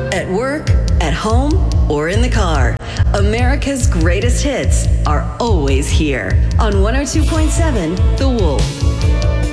at work, at home, or in the car. America's greatest hits are always here on 102.7 The Wolf.